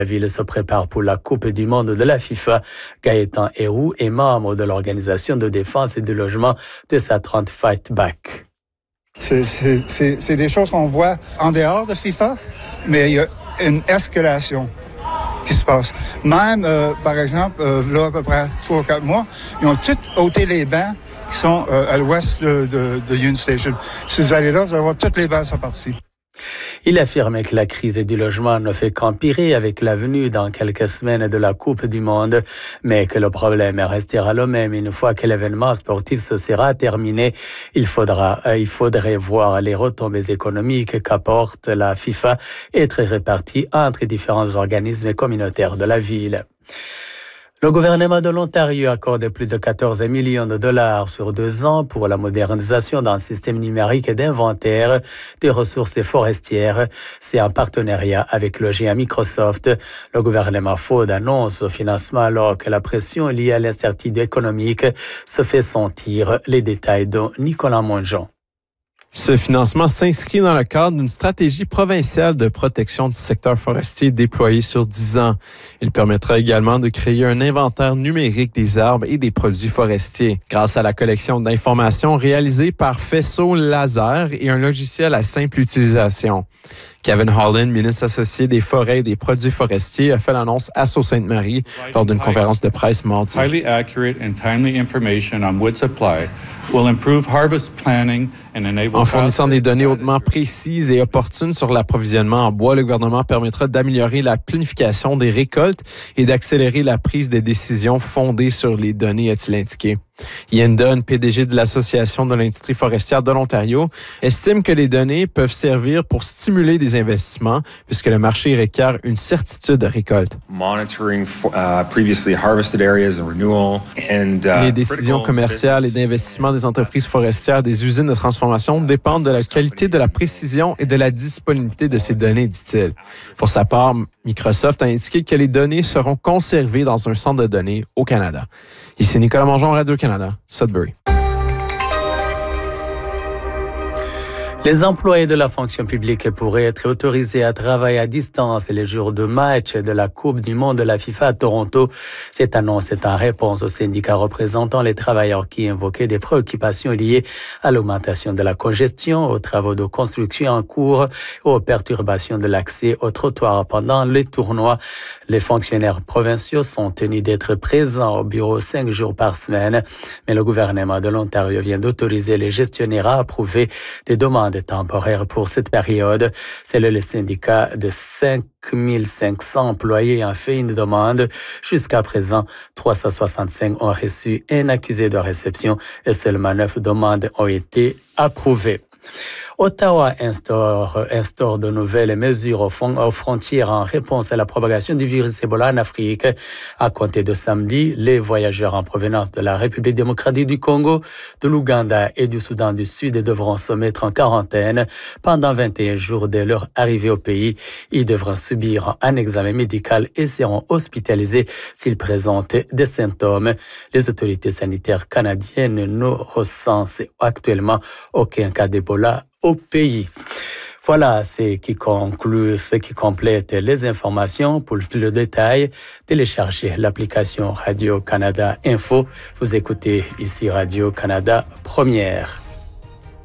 La ville se prépare pour la Coupe du monde de la FIFA. Gaëtan Héroux est membre de l'organisation de défense et de logement de Satran Fight Back. C'est des choses qu'on voit en dehors de FIFA, mais il y a une escalation qui se passe. Même, par exemple, là, à peu près 3 ou 4 mois, ils ont tous ôté les bancs qui sont à l'ouest de Union Station. Si vous allez là, vous allez voir toutes les bancs sont partis. Il affirme que la crise du logement ne fait qu'empirer avec la venue dans quelques semaines de la Coupe du Monde, mais que le problème restera le même une fois que l'événement sportif se sera terminé. Il faudrait voir les retombées économiques qu'apporte la FIFA être réparties entre différents organismes communautaires de la ville. Le gouvernement de l'Ontario accorde plus de 14 millions de dollars sur 2 ans pour la modernisation d'un système numérique d'inventaire des ressources forestières. C'est un partenariat avec le géant Microsoft. Le gouvernement Ford annonce le financement alors que la pression liée à l'incertitude économique se fait sentir. Les détails de Nicolas Mongeon. Ce financement s'inscrit dans le cadre d'une stratégie provinciale de protection du secteur forestier déployée sur 10 ans. Il permettra également de créer un inventaire numérique des arbres et des produits forestiers grâce à la collection d'informations réalisée par faisceau laser et un logiciel à simple utilisation. Kevin Holland, ministre associé des Forêts et des Produits forestiers, a fait l'annonce à Sault-Sainte-Marie lors d'une conférence de presse mardi. Highly accurate and timely information on wood supply will improve harvest planning and enable. En fournissant des données hautement précises et opportunes sur l'approvisionnement en bois, le gouvernement permettra d'améliorer la planification des récoltes et d'accélérer la prise des décisions fondées sur les données, a-t-il indiqué. Ian Dunn, PDG de l'Association de l'industrie forestière de l'Ontario, estime que les données peuvent servir pour stimuler des investissements puisque le marché requiert une certitude de récolte. Les décisions commerciales et d'investissement des entreprises forestières des usines de transformation dépendent de la qualité, de la précision et de la disponibilité de ces données, dit-il. Pour sa part, Microsoft a indiqué que les données seront conservées dans un centre de données au Canada. Ici Nicolas Mongeon, Radio-Canada, Sudbury. Les employés de la fonction publique pourraient être autorisés à travailler à distance les jours de match de la Coupe du monde de la FIFA à Toronto. Cette annonce est en réponse aux syndicats représentant les travailleurs qui invoquaient des préoccupations liées à l'augmentation de la congestion, aux travaux de construction en cours, aux perturbations de l'accès aux trottoirs pendant les tournois. Les fonctionnaires provinciaux sont tenus d'être présents au bureau 5 jours par semaine, mais le gouvernement de l'Ontario vient d'autoriser les gestionnaires à approuver des demandes temporaires pour cette période. C'est le syndicat de 5500 employés a fait une demande. Jusqu'à présent, 365 ont reçu un accusé de réception et seulement 9 demandes ont été approuvées. Ottawa instaure de nouvelles mesures aux frontières en réponse à la propagation du virus Ebola en Afrique. À compter de samedi, les voyageurs en provenance de la République démocratique du Congo, de l'Ouganda et du Soudan du Sud devront se mettre en quarantaine pendant 21 jours dès leur arrivée au pays. Ils devront subir un examen médical et seront hospitalisés s'ils présentent des symptômes. Les autorités sanitaires canadiennes ne recensent actuellement aucun cas d'Ebola au pays. Voilà ce qui complète les informations. Pour le détail, téléchargez l'application Radio-Canada Info. Vous écoutez ici Radio-Canada Première.